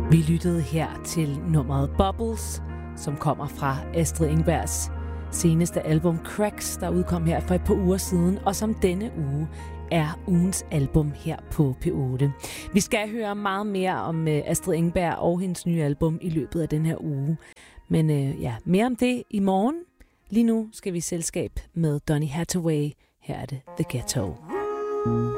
Vi lyttede her til nummeret Bubbles, som kommer fra Astrid Engbergs seneste album Cracks, der udkom her for et par uger siden, og som denne uge er ugens album her på P8. Vi skal høre meget mere om Astrid Engberg og hendes nye album i løbet af den her uge. Men mere om det i morgen. Lige nu skal vi i selskab med Donny Hathaway. Her er det The Ghetto.